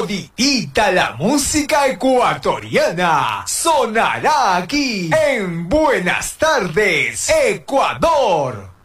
Toditita la música ecuatoriana sonará aquí en Buenas Tardes, Ecuador.